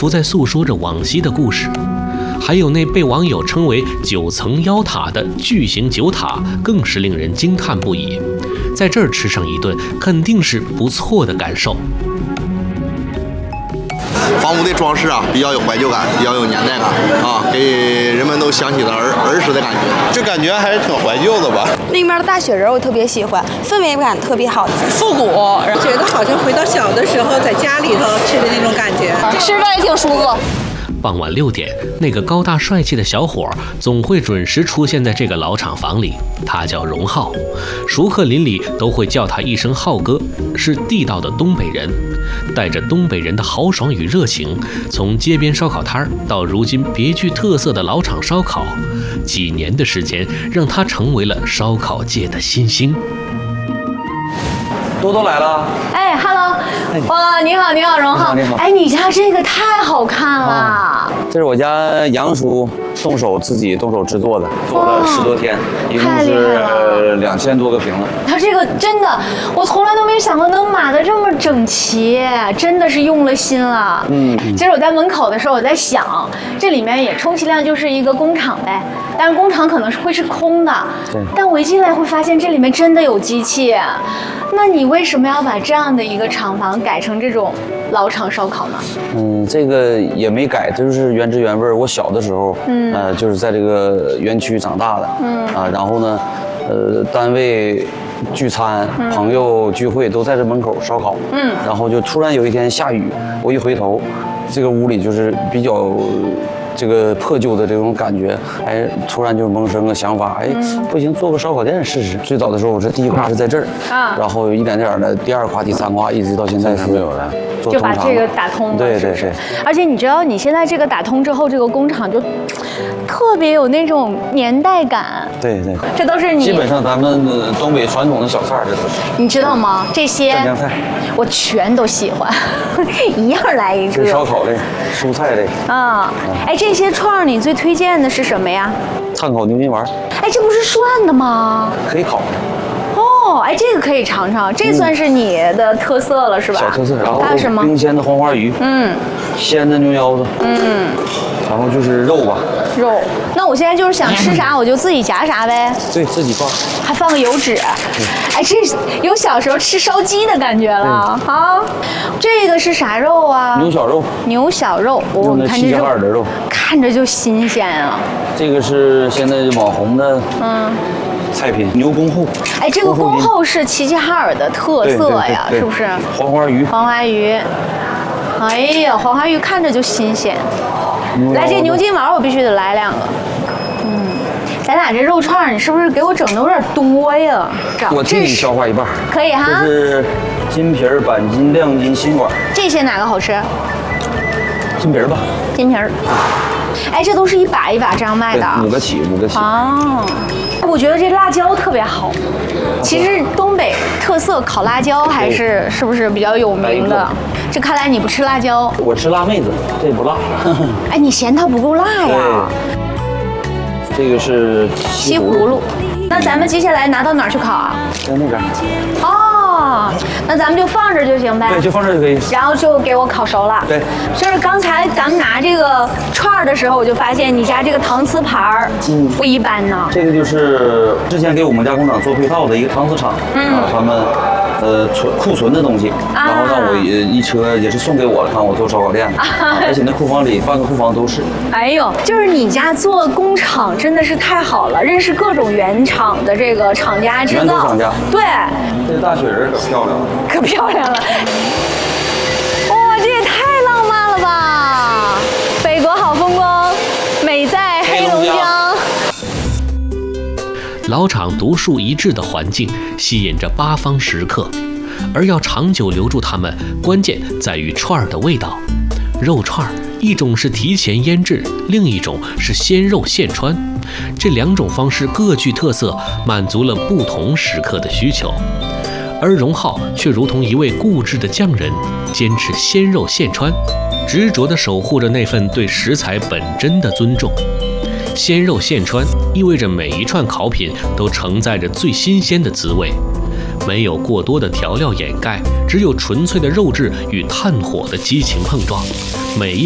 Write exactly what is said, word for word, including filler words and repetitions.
佛在诉说着往昔的故事。还有那被网友称为九层妖塔的巨型酒塔，更是令人惊叹不已。在这儿吃上一顿，肯定是不错的感受。 房屋的装饰啊，比较有怀旧感，比较有年代感啊，给人们都想起了儿儿时的感觉， 就感觉还是挺怀旧的吧。 那边的大雪人我特别喜欢，氛围感特别好， 复古，觉得好像回到小的时候在家里头吃的那种感觉， 吃着也挺舒服。 傍晚六点，那个高大帅气的小伙总会准时出现在这个老厂房里。他叫荣浩，熟客邻里都会叫他一声浩哥，是地道的东北人，带着东北人的豪爽与热情，从街边烧烤摊到如今别具特色的老厂烧烤，几年的时间让他成为了烧烤界的新星。 多多来了， 哎 ，Hello， 哇，你好，你好，荣浩， 你好， 哎，你家这个太好看了， 啊、这是我家杨叔动手自己动手制作的，做了十多天，一共是两千多个瓶子。 他这个真的，我从来都没想过能码得这么整齐，真的是用了心了。嗯，其实我在门口的时候，我在想，这里面也充其量就是一个工厂呗，但是工厂可能是会是空的。对。但我一进来会发现这里面真的有机器，那你为什么要把这样的一个厂房改成这种老厂烧烤呢？ 嗯，这个也没改，就是原汁原味。我小的时候，嗯，呃，就是在这个园区长大的，嗯啊，然后呢，呃，单位聚餐、嗯、朋友聚会都在这门口烧烤，嗯，然后就突然有一天下雨，我一回头，这个屋里就是比较这个破旧的这种感觉，哎，突然就萌生个想法，哎，嗯、不行，做个烧烤店试试。最早的时候，我这第一胯是在这儿，啊，然后一点点的第二胯、第三胯，一直到现在是没有了。 就把这个打通了， 对对对。 而且你知道，你现在这个打通之后，这个工厂就特别有那种年代感。 对对， 这都是你基本上咱们东北传统的小菜，这都是。 你知道吗？这些蘸酱菜， 我全都喜欢，一样来一个。 吃烧烤类、蔬菜类。 啊，哎，这些串儿你最推荐的是什么呀？ 炭烤牛筋丸。 哎，这不是涮的吗？ 可以烤。 哦，哎，这个可以尝尝，这算是你的特色了，是吧？ 小特色，然后它什么？ 冰鲜的黄花鱼，嗯，鲜的牛腰子，嗯，然后就是肉吧。 肉，那我现在就是想吃啥，我就自己夹啥呗。 对，自己放， 还放个油脂。哎，这有小时候吃烧鸡的感觉了啊！这个是啥肉啊？ 牛小肉。 牛小肉，我们看这肉， 的肉， 看着就新鲜啊。 这个是现在网红的，嗯。菜品牛公后， 哎，这个公后是齐齐哈尔的特色呀，是不是？ 黄花鱼， 黄花鱼，哎呀，黄花鱼看着就新鲜。来，这牛筋丸我必须得来两个。嗯，咱俩这肉串你是不是给我整的有点多呀？ 我替你消化一半， 可以哈。 这是金皮儿、板筋、亮筋、心管。 这些哪个好吃？ 金皮儿吧。 金皮儿。哎，这都是一把一把这样卖的， 五个起，五个起。 哦。我觉得这辣椒特别好，其实东北特色烤辣椒还是是不是比较有名的？这看来你不吃辣椒。 我吃辣妹子，这不辣。 哎，你嫌它不够辣呀？ 这个是西葫芦。那咱们接下来拿到哪儿去烤啊？ 在那边。 哦，那咱们就放这就行呗。 对，就放这就可以。 然后就给我烤熟了。 对。 就是刚才咱们拿这个串儿的时候，我就发现你家这个搪瓷盘儿，嗯，不一般呢。 这个就是之前给我们家工厂做配套的一个搪瓷厂，嗯，啊，他们呃存库存的东西，然后让我一车也是送给我了，看我做烧烤店，啊，而且那库房里半个库房都是。 哎呦，就是你家做工厂真的是太好了，认识各种原厂的这个厂家制造。 原头厂家。 对。 这大雪人可漂亮了。 可漂亮了。哇，这也太浪漫了吧！北国好风光，美在黑龙江。 老厂独树一帜的环境吸引着八方食客，而要长久留住他们，关键在于串儿的味道。肉串儿，一种是提前腌制，另一种是鲜肉现穿，这两种方式各具特色，满足了不同食客的需求。而荣浩却如同一位固执的匠人，坚持鲜肉现穿，执着地守护着那份对食材本真的尊重。鲜肉现穿意味着每一串烤品都承载着最新鲜的滋味，没有过多的调料掩盖，只有纯粹的肉质与炭火的激情碰撞。每一